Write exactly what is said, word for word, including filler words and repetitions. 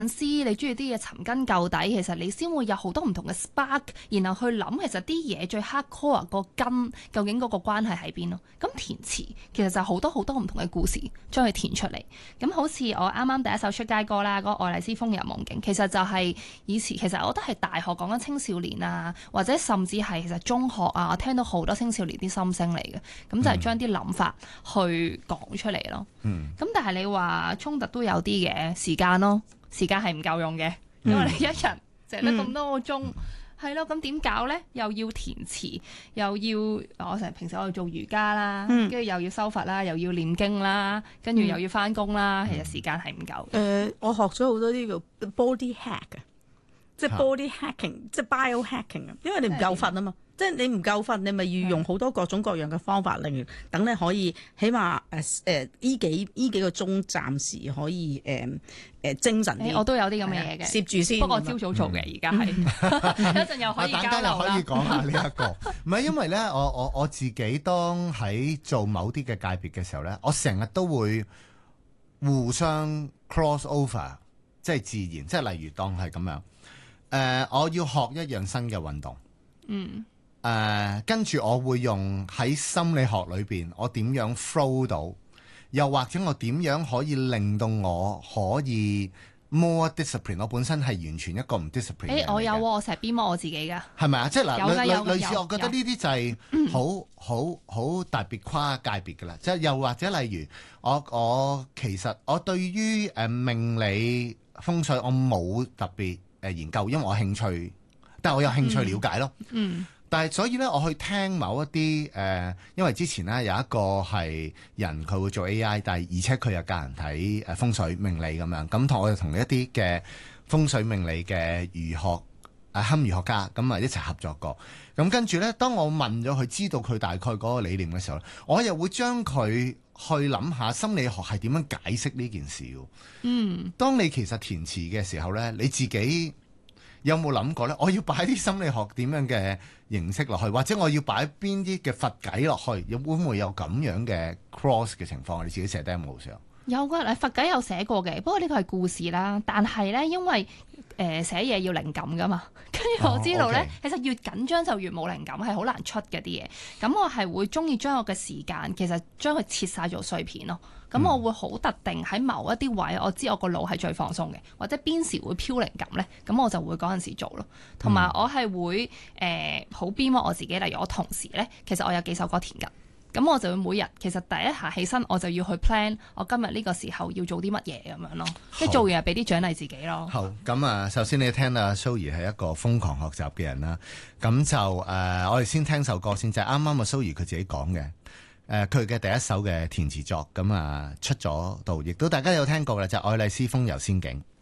詩，你中意啲嘢尋根究底，其實你先會有好多唔同嘅 spark，然後去諗其實啲嘢最 hardcore 個根究竟嗰個關係喺邊咯。咁填詞其實就好多好多唔同嘅故事將佢填出嚟。咁好似我啱啱第一首出街歌啦，嗰、那個愛麗絲風遊夢境，其實就係以前其實我覺得係大學講緊青少年啊，或者甚至係其實中學啊，我聽到好多青少年啲心聲嚟嘅，咁就係將啲諗法去講出嚟咯。嗯，咁但係你話衝突都有啲嘅時間咯。時間係唔夠用嘅，因為你一日淨得咁多個鐘，係咯、嗯，咁點搞呢？又要填詞，又要我成日平時我去做瑜伽啦，跟住、嗯、又要修佛啦，又要念經啦，跟住又要翻工啦，嗯、其實時間係唔夠。誒、 呃，我學咗好多啲叫 body hack 嘅，即係 body hacking，、啊、即係 bio hacking 啊，因為你唔夠瞓啊嘛。即係你唔夠瞓，你咪要用好多各種各樣嘅方法，例如等你可以起碼誒誒依幾依幾個鐘暫時可以誒誒、呃、精神啲、欸。我都有啲咁嘅嘢嘅，攝住先。不過朝早做嘅，而家係一陣又可以交流啦。 可以講下呢一個，唔係因為咧，我我我自己當喺做某啲嘅界別嘅時候咧，我成日都會互相 cross over， 即係自然，即係例如當係咁樣。誒、呃，我要學一樣新嘅運動。嗯。誒、呃，跟住我會用喺心理學裏邊，我點樣 flow 到，又或者我點樣可以令到我可以 more discipline。我本身係完全一個唔 discipline 嘅人嚟嘅。誒，我有、啊，我成日鞭我自己噶。係咪啊？即係嗱，類類類似，我覺得呢啲就係好好好特別跨界別噶啦。即係又或者例如，我我其實我對於誒命理風水我冇特別誒研究，因為我興趣，但係我有興趣了解咯。嗯。嗯。但係所以咧，我去聽某一啲誒、呃，因為之前咧有一個係人佢會做 A I， 但係而且佢又教人睇誒風水命理咁樣，咁同我哋同一啲嘅風水命理嘅儒學誒堪輿學家咁啊一齊合作過。咁跟住咧，當我問咗佢知道佢大概嗰個理念嘅時候咧，我又會將佢去諗下心理學係點樣解釋呢件事嘅。嗯，當你其實填詞嘅時候咧，你自己有冇諗過咧？我要擺啲心理學點樣嘅形式落去，或者我要擺邊啲嘅佛偈落去，有會唔會有咁樣嘅 cross 嘅情況？你自己寫低有冇寫？ 有㗎，佛偈有寫過嘅，不過呢個係故事啦。但係咧，因為誒寫嘢要靈感㗎嘛，跟住我知道咧，哦 okay. 其實越緊張就越冇靈感，係好難出嘅啲嘢。咁我係會鍾意將我嘅時間，其實將佢切晒做碎片咯。咁我會好特定喺某一啲位，我知我個腦係最放鬆嘅，或者邊時會飄靈感咧，咁我就會嗰陣時做咯。同埋我係會誒好鞭策我自己，例如我同時咧，其實我有幾首歌填緊。咁我就會每日其實第一下起身我就要去 plan 我今日呢個時候要做啲乜嘢咁樣咯，即係做完又俾啲獎勵自己咯。好， 咁啊，首先你聽阿 Zoe 係一個瘋狂學習嘅人啦，咁就誒、呃、我哋先聽首歌先，就係啱啱阿 Zoe 佢自己講嘅，誒佢嘅第一首嘅填詞作，咁啊出咗道，亦都大家有聽過嘅就係、愛麗絲風遊仙境。